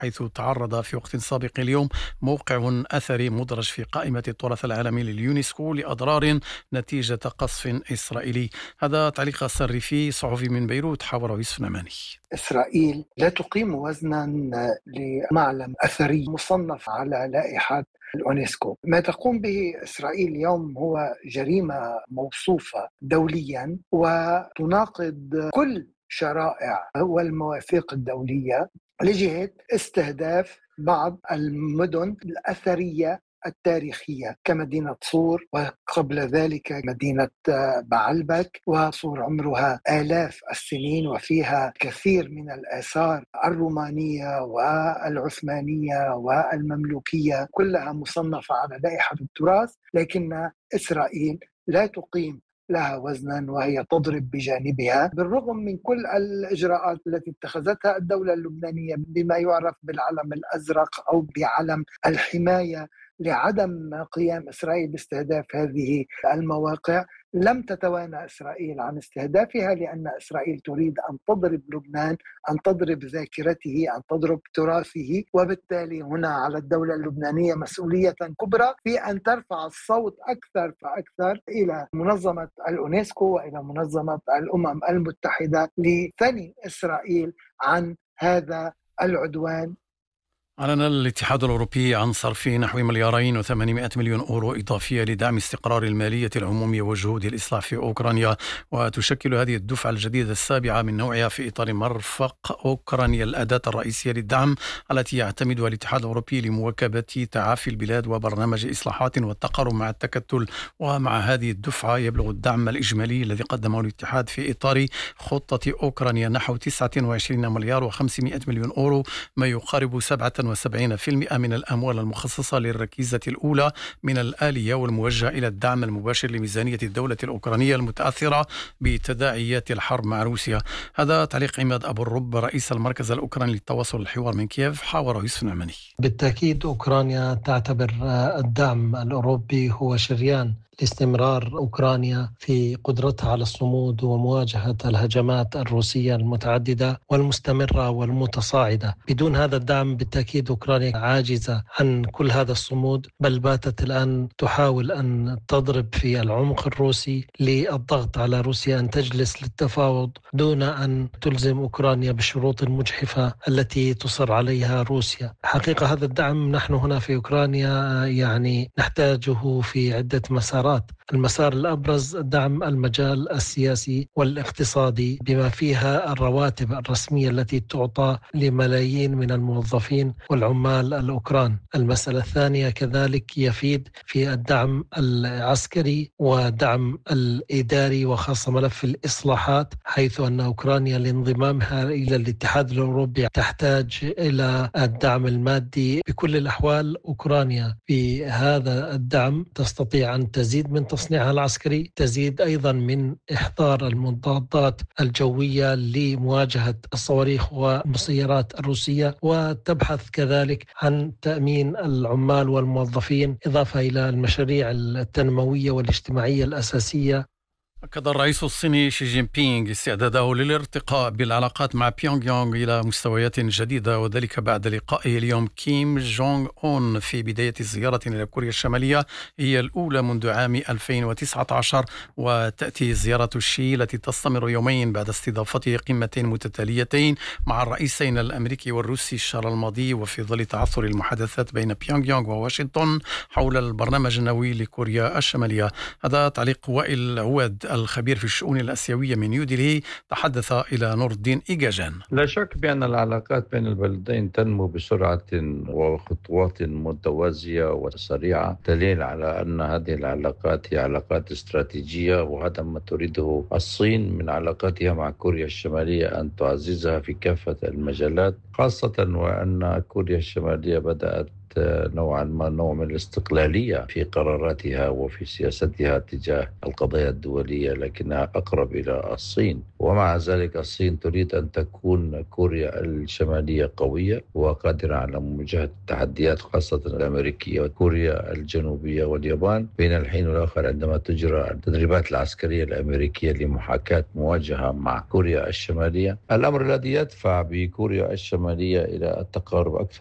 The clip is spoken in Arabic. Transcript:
حيث تعرض في وقت سابق اليوم موقع أثري مدرج في قائمة التراث العالمي لليونسكو لأضرار نتيجة قصف إسرائيلي. هذا تعليق الصرفي صحفي من بيروت حوره يوسف نعماني. إسرائيل لا تقيم وزنا لمعلم أثري مصنف على لائحة اليونسكو. ما تقوم به إسرائيل اليوم هو جريمة موصوفة دوليا وتناقض كل شرائع والمواثيق الدولية لجهة استهداف بعض المدن الأثرية التاريخية كمدينة صور، وقبل ذلك مدينة بعلبك. وصور عمرها آلاف السنين وفيها كثير من الآثار الرومانية والعثمانية والمملوكية، كلها مصنفة على لائحة التراث، لكن إسرائيل لا تقيم لها وزنا وهي تضرب بجانبها، بالرغم من كل الإجراءات التي اتخذتها الدولة اللبنانية بما يعرف بالعلم الأزرق أو بعلم الحماية لعدم قيام إسرائيل باستهداف هذه المواقع. لم تتوانى إسرائيل عن استهدافها، لأن إسرائيل تريد أن تضرب لبنان، أن تضرب ذاكرته، أن تضرب تراثه. وبالتالي هنا على الدولة اللبنانية مسؤولية كبرى في أن ترفع الصوت أكثر فأكثر إلى منظمة اليونسكو وإلى منظمة الأمم المتحدة لثني إسرائيل عن هذا العدوان. أعلن الاتحاد الأوروبي عن صرف نحو 2.8 مليار أورو إضافية لدعم استقرار المالية العمومية وجهود الإصلاح في أوكرانيا، وتشكل هذه الدفعة الجديدة السابعة من نوعها في إطار مرفق أوكرانيا الأداة الرئيسية للدعم التي يعتمدها الاتحاد الأوروبي لمواكبة تعافي البلاد وبرنامج إصلاحات والتقارب مع التكتل. ومع هذه الدفعة يبلغ الدعم الإجمالي الذي قدمه الاتحاد في إطار خطة أوكرانيا نحو 29.5 مليار أورو، ما يقارب 77% من الأموال المخصصة للركيزة الأولى من الآلية والموجهة إلى الدعم المباشر لميزانية الدولة الأوكرانية المتأثرة بتداعيات الحرب مع روسيا. هذا تعليق عماد أبو الرب رئيس المركز الأوكراني للتواصل والحوار من كييف حوره يوسف نعماني. بالتأكيد أوكرانيا تعتبر الدعم الأوروبي هو شريان لاستمرار أوكرانيا في قدرتها على الصمود ومواجهة الهجمات الروسية المتعددة والمستمرة والمتصاعدة. بدون هذا الدعم بالتأكيد أوكرانيا عاجزة عن كل هذا الصمود، بل باتت الآن تحاول أن تضرب في العمق الروسي للضغط على روسيا أن تجلس للتفاوض دون أن تلزم أوكرانيا بالشروط المجحفة التي تصر عليها روسيا. حقيقة هذا الدعم نحن هنا في أوكرانيا نحتاجه في عدة مسارات. المسار الأبرز دعم المجال السياسي والاقتصادي بما فيها الرواتب الرسمية التي تعطى لملايين من الموظفين والعمال الأوكران. المسألة الثانية كذلك يفيد في الدعم العسكري ودعم الإداري وخاصة ملف الإصلاحات، حيث أن أوكرانيا لانضمامها إلى الاتحاد الأوروبي تحتاج إلى الدعم المادي. بكل الأحوال أوكرانيا بهذا الدعم تستطيع أن تزيد من تصنيعها العسكري، تزيد أيضا من إحضار المضادات الجوية لمواجهة الصواريخ والمسيرات الروسية، وتبحث كذلك عن تأمين العمال والموظفين إضافة إلى المشاريع التنموية والاجتماعية الأساسية. أكد الرئيس الصيني شي جين بينغ استعداده للارتقاء بالعلاقات مع بيونغ يونغ إلى مستويات جديدة، وذلك بعد لقائه اليوم كيم جونغ أون في بداية زيارة إلى كوريا الشمالية هي الأولى منذ عام 2019. وتأتي زيارة شي التي تستمر يومين بعد استضافته قمتين متتاليتين مع الرئيسين الأمريكي والروسي الشهر الماضي، وفي ظل تعثر المحادثات بين بيونغ يونغ وواشنطن حول البرنامج النووي لكوريا الشمالية. هذا تعليق وائل عواد الخبير في الشؤون الآسيوية من نيودلهي، تحدث إلى نور الدين إيجاجان. لا شك بأن العلاقات بين البلدين تنمو بسرعة وخطوات متوازية وسريعة، دليل على أن هذه العلاقات هي علاقات استراتيجية، وهذا ما تريده الصين من علاقاتها مع كوريا الشمالية، أن تعززها في كافة المجالات، خاصة وأن كوريا الشمالية بدأت نوعا ما نوع من الاستقلالية في قراراتها وفي سياستها تجاه القضايا الدولية، لكنها أقرب إلى الصين. ومع ذلك الصين تريد أن تكون كوريا الشمالية قوية وقادرة على مواجهة التحديات، خاصة الأمريكية وكوريا الجنوبية واليابان. بين الحين والآخر عندما تجرى التدريبات العسكرية الأمريكية لمحاكاة مواجهة مع كوريا الشمالية، الأمر الذي يدفع بكوريا الشمالية إلى التقارب أكثر